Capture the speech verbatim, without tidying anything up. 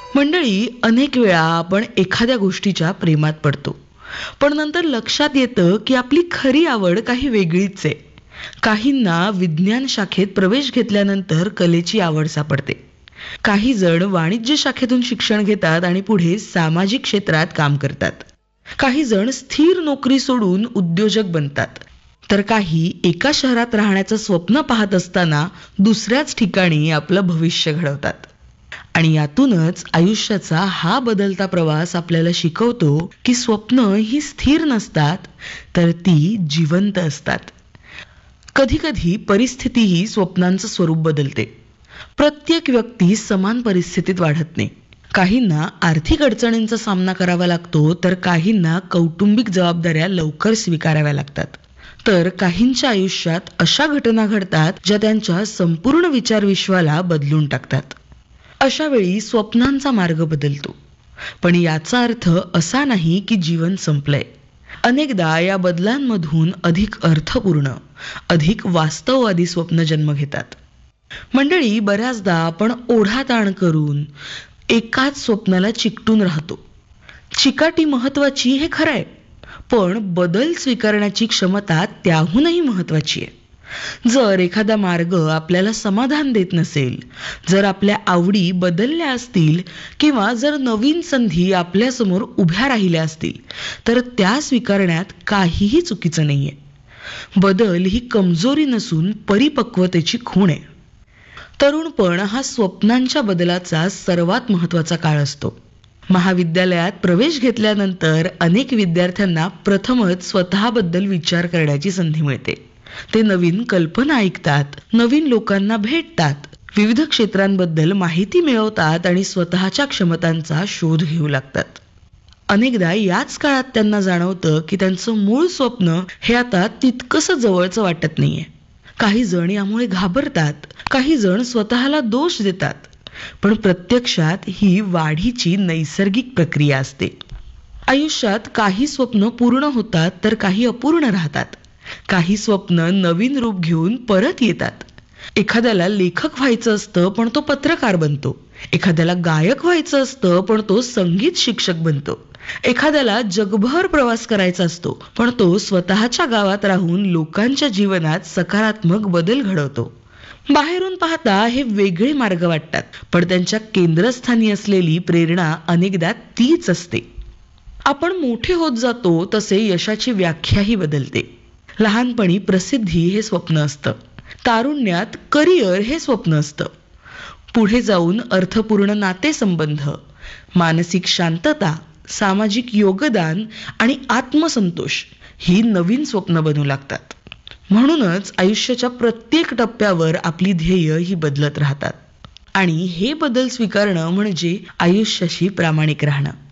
मंडळी, अनेक वेळा आपण एखाद्या गोष्टीच्या प्रेमात पडतो, पण नंतर लक्षात येतं की आपली खरी आवड काही वेगळीच आहे. काहींना विज्ञान शाखेत प्रवेश घेतल्यानंतर कलेची आवड सापडते. काही जण वाणिज्य शाखेतून शिक्षण घेतात आणि पुढे सामाजिक क्षेत्रात काम करतात. काही जण स्थिर नोकरी सोडून उद्योजक बनतात, तर काही एका शहरात राहण्याचं स्वप्न पाहत असताना दुसऱ्याच ठिकाणी आपलं भविष्य घडवतात. आणि यातूनच आयुष्याचा हा बदलता प्रवास आपल्याला शिकवतो की स्वप्न ही स्थिर नसतात, तर ती जिवंत असतात. कधी कधी परिस्थितीही स्वप्नांचं स्वरूप बदलते. प्रत्येक व्यक्ती समान परिस्थितीत वाढत नाही. काहींना आर्थिक अडचणींचा सामना करावा लागतो, तर काहींना कौटुंबिक जबाबदाऱ्या लवकर स्वीकाराव्या लागतात. तर काहींच्या आयुष्यात अशा घटना घडतात ज्या त्यांच्या संपूर्ण विचारविश्वाला बदलून टाकतात. अशा वेळी स्वप्नांचा मार्ग बदलतो, पण याचा अर्थ असा नाही की जीवन संपलंय. अनेकदा या बदलांमधून अधिक अर्थपूर्ण, अधिक वास्तववादी स्वप्न जन्म घेतात. मंडळी, बऱ्याचदा आपण ओढाताण करून एकाच स्वप्नाला चिकटून राहतो. चिकाटी महत्वाची हे खरं आहे, पण बदल स्वीकारण्याची क्षमता त्याहूनही महत्वाची आहे. जर एखादा मार्ग आपल्याला समाधान देत नसेल, जर आपल्या आवडी बदलल्या असतील किंवा जर नवीन संधी आपल्यासमोर उभ्या राहिल्या असतील, तर त्या स्वीकारण्यात काहीही चुकीचं नाहीये. बदल ही कमजोरी नसून परिपक्वतेची खूण आहे. तरुणपण हा स्वप्नांच्या बदलाचा सर्वात महत्वाचा काळ असतो. महाविद्यालयात प्रवेश घेतल्यानंतर अनेक विद्यार्थ्यांना प्रथमच स्वतःबद्दल विचार करण्याची संधी मिळते. ते नवीन कल्पना ऐकतात, नवीन लोकांना भेटतात, विविध क्षेत्रांबद्दल माहिती मिळवतात आणि स्वतःच्या क्षमतांचा शोध घेऊ लागतात. अनेकदा याच काळात त्यांना जाणवतं की त्यांचं मूळ स्वप्न हे आता तितकंसं जवळचं वाटत नाहीये. काही जण यामुळे घाबरतात, काही जण स्वतःला दोष देतात, पण प्रत्यक्षात ही वाढीची नैसर्गिक प्रक्रिया असते. आयुष्यात काही स्वप्न पूर्ण होतात, तर काही अपूर्ण राहतात. काही स्वप्न नवीन रूप घेऊन परत येतात. एखाद्याला लेखक व्हायचं असतं, पण तो पत्रकार बनतो. एखाद्याला गायक व्हायचं असतं, पण तो संगीत शिक्षक बनतो. एखाद्याला जगभर प्रवास करायचा असतो, पण तो स्वतःच्या गावात राहून लोकांच्या जीवनात सकारात्मक बदल घडवतो. बाहेरून पाहता हे वेगळे मार्ग वाटतात, पण त्यांच्या केंद्रस्थानी असलेली प्रेरणा अनेकदा तीच असते. आपण मोठे होत जातो तसे यशाची व्याख्याही बदलते. लहानपणी प्रसिद्धी हे स्वप्न असतं, तारुण्यात करिअर हे स्वप्न असतं, पुढे जाऊन अर्थपूर्ण नातेसंबंध, मानसिक शांतता, सामाजिक योगदान आणि आत्मसंतोष ही नवीन स्वप्न बनू लागतात. म्हणूनच आयुष्याच्या प्रत्येक टप्प्यावर आपली ध्येय ही बदलत राहतात. आणि हे बदल स्वीकारणं म्हणजे आयुष्याशी प्रामाणिक राहणं.